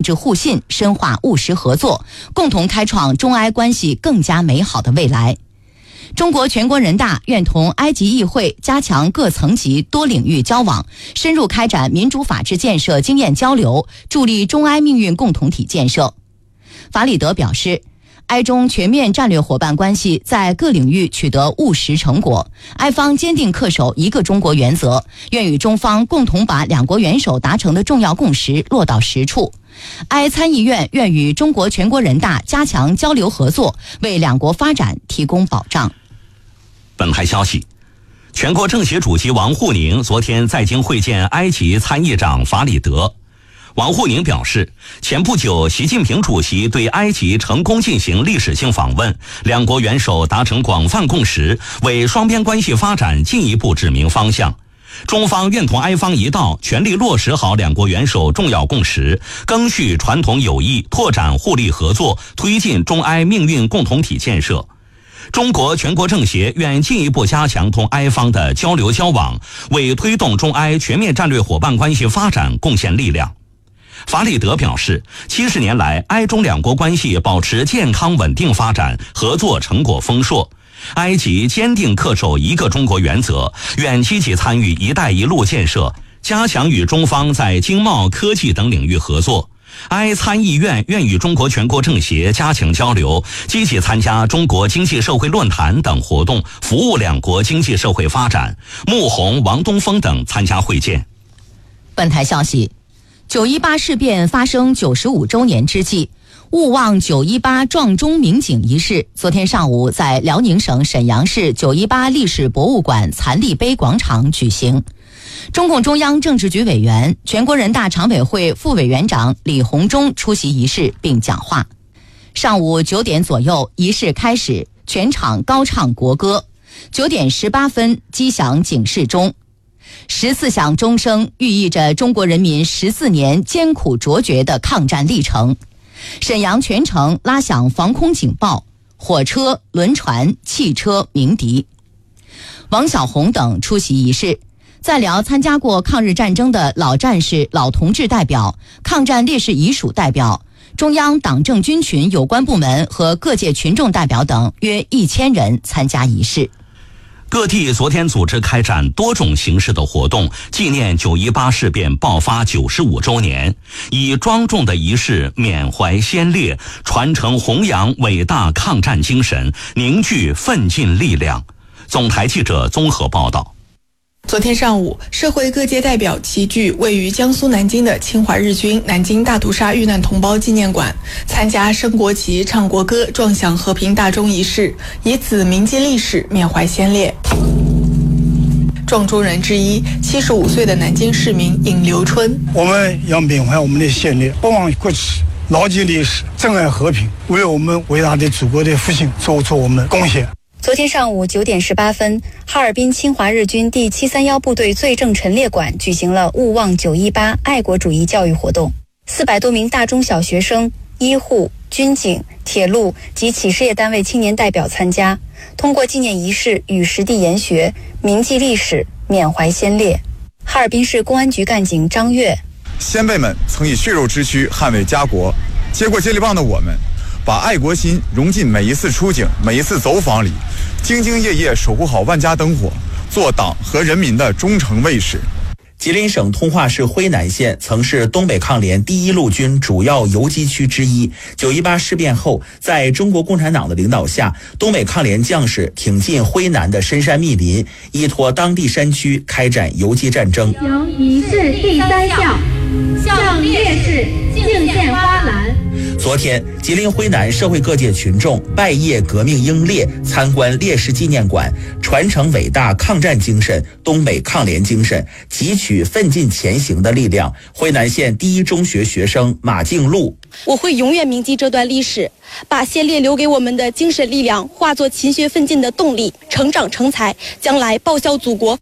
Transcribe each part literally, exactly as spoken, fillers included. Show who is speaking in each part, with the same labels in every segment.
Speaker 1: 质互信，深化务实合作，共同开创中埃关系更加美好的未来。中国全国人大愿同埃及议会加强各层级多领域交往，深入开展民主法治建设经验交流，助力中埃命运共同体建设。法里德表示，埃中全面战略伙伴关系在各领域取得务实成果，埃方坚定恪守一个中国原则，愿与中方共同把两国元首达成的重要共识落到实处。埃参议院愿与中国全国人大加强交流合作，为两国发展提供保障。
Speaker 2: 本台消息，全国政协主席王沪宁昨天在京会见埃及参议长法里德。王沪宁表示，前不久习近平主席对埃及成功进行历史性访问，两国元首达成广泛共识，为双边关系发展进一步指明方向。中方愿同埃方一道，全力落实好两国元首重要共识，赓续传统友谊，拓展互利合作，推进中埃命运共同体建设。中国全国政协愿进一步加强同埃方的交流交往，为推动中埃全面战略伙伴关系发展贡献力量。法里德表示，七十年来，埃中两国关系保持健康稳定发展，合作成果丰硕。埃及坚定恪守一个中国原则，愿积极参与“一带一路”建设，加强与中方在经贸、科技等领域合作。埃参议院愿与中国全国政协加强交流，积极参加中国经济社会论坛等活动，服务两国经济社会发展。穆虹、王东峰等参加会见。
Speaker 1: 本台消息，九一八事变发生九十五周年之际，勿忘九一八撞钟鸣警仪式昨天上午在辽宁省沈阳市九一八历史博物馆残历碑广场举行。中共中央政治局委员、全国人大常委会副委员长李鸿忠出席仪式并讲话。上午九点左右，仪式开始，全场高唱国歌。九点十八分，击响警示钟。十四响钟声寓意着中国人民十四年艰苦卓绝的抗战历程。沈阳全城拉响防空警报，火车、轮船、汽车鸣笛。王小红等出席仪式。在辽参加过抗日战争的老战士、老同志代表、抗战烈士遗属代表、中央党政军群有关部门和各界群众代表等约一千人参加仪式。
Speaker 2: 各地昨天组织开展多种形式的活动，纪念九一八事变爆发九十五周年，以庄重的仪式缅怀先烈，传承弘扬伟大抗战精神，凝聚奋进力量。总台记者综合报道。
Speaker 3: 昨天上午，社会各界代表齐聚位于江苏南京的侵华日军南京大屠杀遇难同胞纪念馆，参加升国旗、唱国歌、撞响和平大钟仪式，以此铭记历史，缅怀先烈。撞钟人之一，七十五岁的南京市民尹留春：
Speaker 4: 我们要缅怀我们的先烈，不忘国耻，牢记历史，珍爱和平，为我们伟大的祖国的复兴做出我们贡献。
Speaker 5: 昨天上午九点十八分，哈尔滨侵华日军第七三一部队罪证陈列馆举行了勿忘九一八爱国主义教育活动，四百多名大中小学生、医护、军警、铁路及企事业单位青年代表参加，通过纪念仪式与实地研学，铭记历史，缅怀先烈。哈尔滨市公安局干警张跃：
Speaker 6: 先辈们曾以血肉之躯捍卫家国，接过接力棒的我们，把爱国心融进每一次出警、每一次走访里，兢兢业业守护好万家灯火，做党和人民的忠诚卫士。
Speaker 7: 吉林省通化市辉南县曾是东北抗联第一路军主要游击区之一。九一八事变后，在中国共产党的领导下，东北抗联将士挺进辉南的深山密林，依托当地山区开展游击战争。
Speaker 8: 行仪式第三项，向烈士敬献花篮。
Speaker 7: 昨天，吉林辉南社会各界群众拜谒革命英烈，参观烈士纪念馆，传承伟大抗战精神、东北抗联精神，汲取奋进前行的力量。辉南县第一中学学生马静露：
Speaker 9: 我会永远铭记这段历史，把先烈留给我们的精神力量化作勤学奋进的动力，成长成才，将来报效祖国。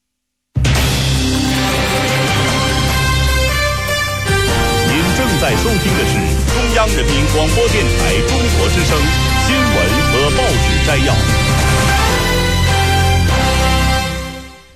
Speaker 10: 您正在收听的是中央人民广播电台中国之声新闻和报纸摘要。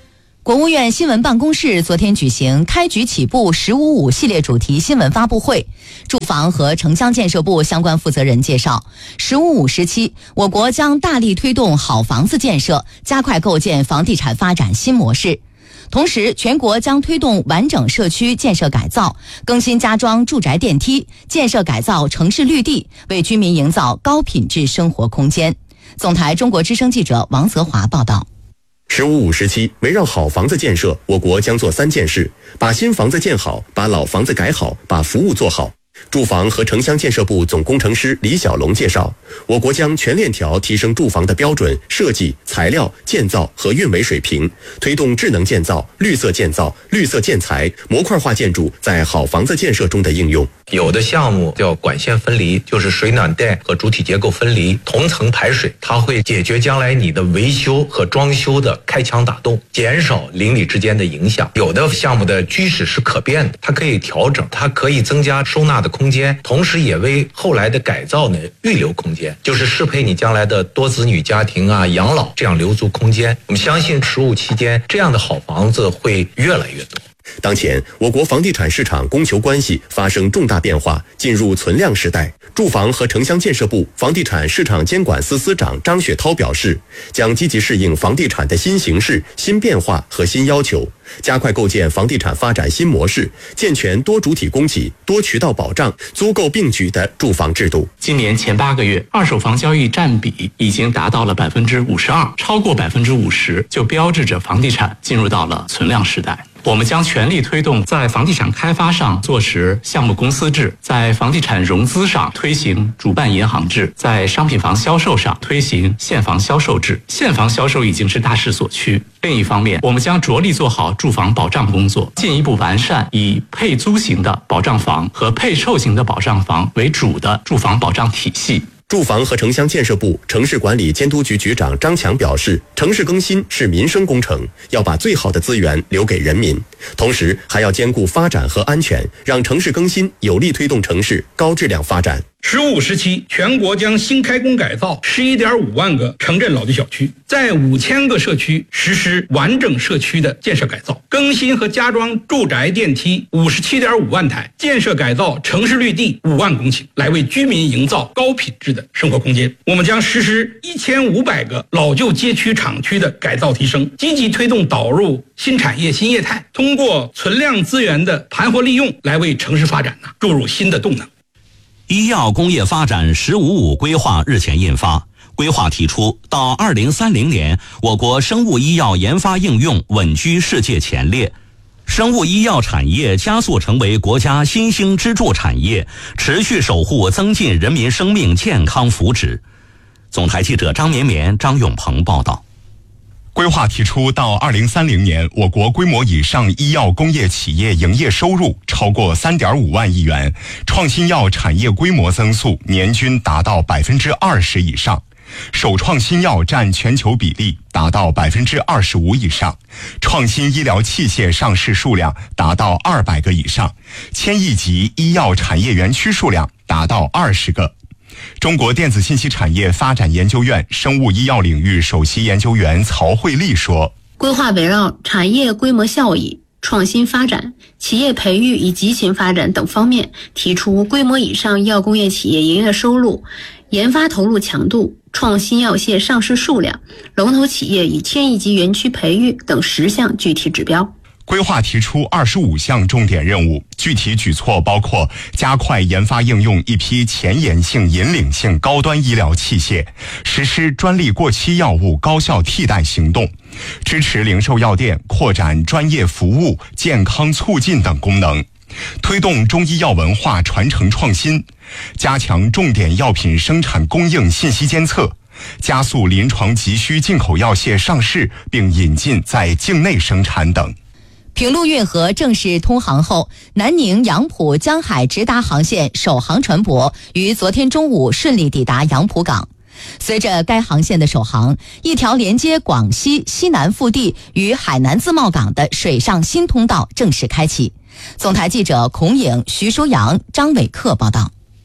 Speaker 1: 国务院新闻办公室昨天举行开局起步十五五系列主题新闻发布会，住房和城乡建设部相关负责人介绍，十五五时期，我国将大力推动好房子建设，加快构建房地产发展新模式。同时，全国将推动完整社区建设改造，更新加装住宅电梯，建设改造城市绿地，为居民营造高品质生活空间。总台中国之声记者王泽华报道。
Speaker 11: 十五五时期，围绕好房子建设，我国将做三件事：把新房子建好，把老房子改好，把服务做好。住房和城乡建设部总工程师李小龙介绍，我国将全链条提升住房的标准、设计、材料、建造和运维水平，推动智能建造、绿色建造、绿色建材、模块化建筑在好房子建设中的应用。
Speaker 12: 有的项目叫管线分离，就是水暖带和主体结构分离，同层排水，它会解决将来你的维修和装修的开墙打洞，减少邻里之间的影响。有的项目的居室是可变的，它可以调整，它可以增加收纳的空间，同时也为后来的改造呢预留空间，就是适配你将来的多子女家庭啊、养老，这样留足空间。我们相信十五期间这样的好房子会越来越多。
Speaker 11: 当前，我国房地产市场供求关系发生重大变化，进入存量时代。住房和城乡建设部房地产市场监管司司长张雪涛表示，将积极适应房地产的新形势、新变化和新要求，加快构建房地产发展新模式，健全多主体供给、多渠道保障、租购并举的住房制度。
Speaker 13: 今年前八个月，二手房交易占比已经达到了百分之五十二，超过百分之五十，就标志着房地产进入到了存量时代。我们将全力推动在房地产开发上落实项目公司制，在房地产融资上推行主办银行制，在商品房销售上推行现房销售制。现房销售已经是大势所趋。另一方面，我们将着力做好住房保障工作，进一步完善以配租型的保障房和配售型的保障房为主的住房保障体系。
Speaker 11: 住房和城乡建设部城市管理监督局局长张强表示，城市更新是民生工程，要把最好的资源留给人民，同时还要兼顾发展和安全，让城市更新有力推动城市高质量发展。
Speaker 14: 十五时期，全国将新开工改造十一点五万个城镇老旧小区，在五千个社区实施完整社区的建设改造，更新和加装住宅电梯五十七点五万台，建设改造城市绿地五万公顷，来为居民营造高品质的生活空间。我们将实施一千五百个老旧街区厂区的改造提升，积极推动导入新产业新业态，通过存量资源的盘活利用，来为城市发展呢注入新的动能。
Speaker 2: 医药工业发展“十五五”规划日前印发，规划提出，到二零三零年，我国生物医药研发应用稳居世界前列，生物医药产业加速成为国家新兴支柱产业，持续守护增进人民生命健康福祉。总台记者张绵绵、张永鹏报道。
Speaker 15: 规划提出，到二零三零年，我国规模以上医药工业企业营业收入超过三点五万亿元，创新药产业规模增速年均达到百分之二十以上，首创新药占全球比例达到百分之二十五以上，创新医疗器械上市数量达到二百个以上，千亿级医药产业园区数量达到二十个。中国电子信息产业发展研究院生物医药领域首席研究员曹慧丽说，
Speaker 16: 规划围绕产业规模效益、创新发展、企业培育与集群发展等方面，提出规模以上医药工业企业营业收入、研发投入强度、创新药械上市数量、龙头企业与千亿级园区培育等十项具体指标。
Speaker 15: 规划提出二十五项重点任务，具体举措包括加快研发应用一批前沿性、引领性高端医疗器械，实施专利过期药物高效替代行动，支持零售药店扩展专业服务、健康促进等功能，推动中医药文化传承创新，加强重点药品生产供应信息监测，加速临床急需进口药械上市并引进在境内生产等。
Speaker 1: 平陆运河正式通航后，南宁杨浦江海直达航线首航船舶于昨天中午顺利抵达杨浦港。随着该航线的首航，一条连接广西西南腹地与海南自贸港的水上新通道正式开启。总台记者孔颖、徐舒阳、张伟克报道。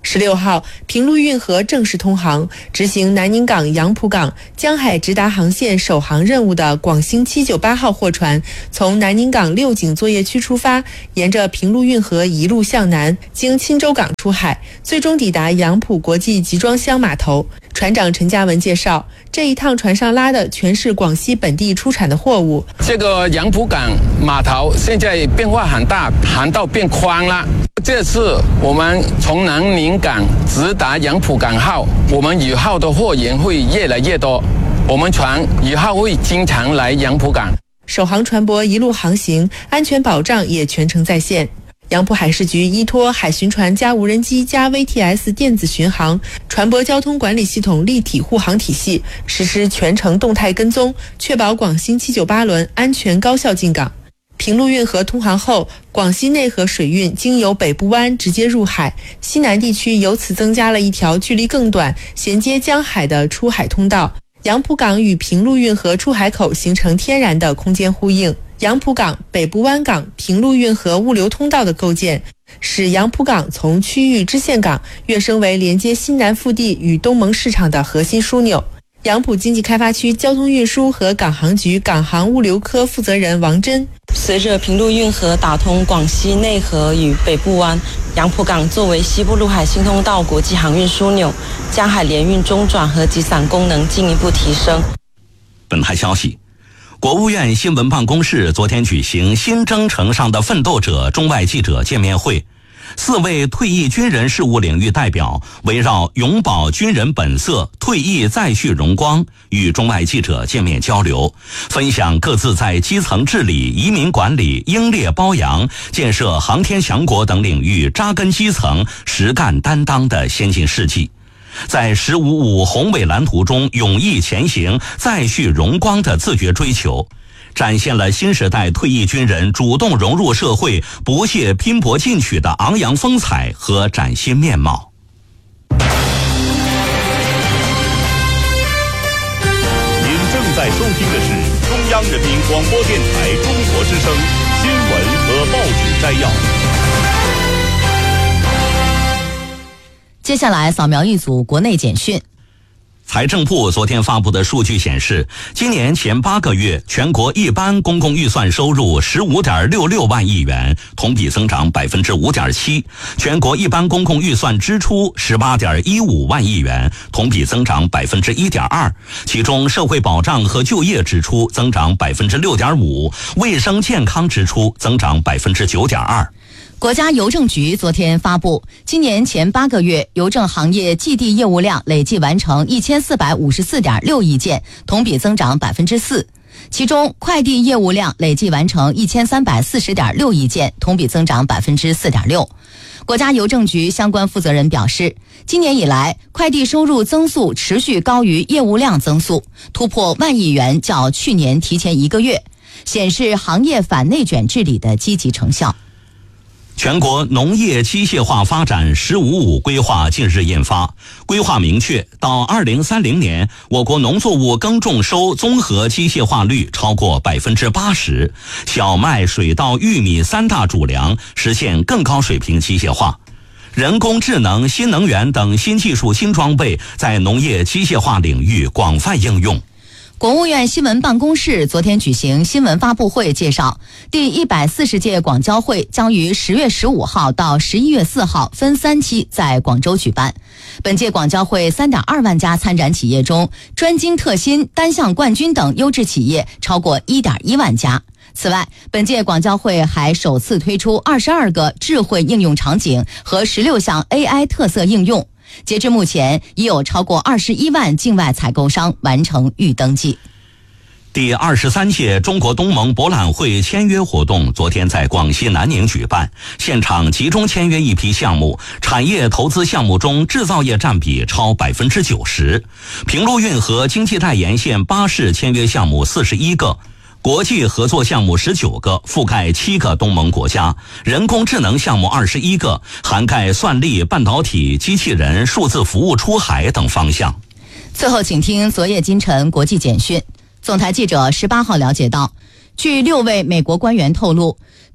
Speaker 17: 十六号，平陆运河正式通航，执行南宁港、杨浦港、江海直达航线首航任务的广星七九八号货船，从南宁港六井作业区出发，沿着平陆运河一路向南，经钦州港出海，最终抵达杨浦国际集装箱码头。船长陈嘉文介绍，这一趟船上拉的全是广西本地出产的货物。
Speaker 18: 这个杨浦港码头现在变化很大，航道变宽了。这次我们从南宁港直达杨浦港后，我们以后的货源会越来越多，我们船以后会经常来杨浦港。
Speaker 17: 首航船舶一路航行，安全保障也全程在线。杨浦海事局依托海巡船加无人机加 V T S 电子巡航船舶交通管理系统立体护航体系，实施全程动态跟踪，确保广星七九八轮安全高效进港。平陆运河通航后，广西内河水运经由北部湾直接入海，西南地区由此增加了一条距离更短、衔接江海的出海通道。杨浦港与平陆运河出海口形成天然的空间呼应。杨浦港、北部湾港、平陆运河物流通道的构建，使杨浦港从区域支线港跃升为连接西南腹地与东盟市场的核心枢纽。杨浦经济开发区交通运输和港航局港航物流科负责人王珍，
Speaker 19: 随着平陆运河打通广西内河与北部湾，杨浦港作为西部陆海新通道国际航运枢纽，江海联运中转和集散功能进一步提升。
Speaker 2: 本台消息，国务院新闻办公室昨天举行新征程上的奋斗者中外记者见面会，四位退役军人事务领域代表围绕永葆军人本色，退役再续荣光，与中外记者见面交流，分享各自在基层治理、移民管理、英烈褒扬、建设航天强国等领域扎根基层、实干担当的先进事迹，在十五五宏伟蓝图中勇毅前行、再续荣光的自觉追求，展现了新时代退役军人主动融入社会、不懈拼搏进取的昂扬风采和崭新面貌。
Speaker 10: 您正在收听的是中央人民广播电台中国之声新闻和报纸摘要。
Speaker 1: 接下来扫描一组国内简讯。
Speaker 2: 财政部昨天发布的数据显示，今年前八个月全国一般公共预算收入十五点六六万亿元，同比增长百分之五点七；全国一般公共预算支出十八点一五万亿元，同比增长百分之一点二。其中，社会保障和就业支出增长百分之六点五，卫生健康支出增长百分之九点二。
Speaker 1: 国家邮政局昨天发布，今年前八个月邮政行业寄递业务量累计完成一千四百五十四点六亿件，同比增长百分之四。其中，快递业务量累计完成一千三百四十点六亿件，同比增长百分之四点六。国家邮政局相关负责人表示，今年以来，快递收入增速持续高于业务量增速，突破万亿元，较去年提前一个月，显示行业反内卷治理的积极成效。
Speaker 2: 全国农业机械化发展“十五五”规划近日印发，规划明确，到二零三零年，我国农作物耕种收综合机械化率超过百分之八十，小麦、水稻、玉米三大主粮实现更高水平机械化。人工智能、新能源等新技术、新装备在农业机械化领域广泛应用。
Speaker 1: 国务院新闻办公室昨天举行新闻发布会，介绍第一百四十届广交会将于十月十五号到十一月四号分三期在广州举办。本届广交会三点二万家参展企业中，专精特新、单项冠军等优质企业超过一点一万家。此外，本届广交会还首次推出二十二个智慧应用场景和十六项 A I 特色应用。截至目前，已有超过二十一万境外采购商完成预登记。
Speaker 2: 第二十三届中国东盟博览会签约活动昨天在广西南宁举办，现场集中签约一批项目，产业投资项目中制造业占比超百分之九十。平陆运河经济带沿线巴士签约项目四十一个。国际合作项目十九个，覆盖七个东盟国家；人工智能项目二十一个，涵盖算力、半导体、机器人、数字服务出海等方向。
Speaker 1: 最后，请听昨夜今晨国际简讯。总台记者十八号了解到，据六位美国官员透露，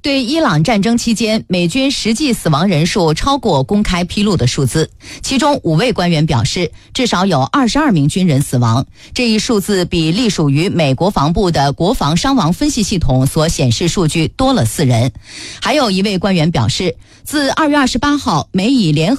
Speaker 1: 对伊朗战争期间美军实际死亡人数超过公开披露的数字，其中五位官员表示至少有二十二名军人死亡，这一数字比隶属于美国防部的国防伤亡分析系统所显示数据多了四人。还有一位官员表示，自二月二十八号美以联合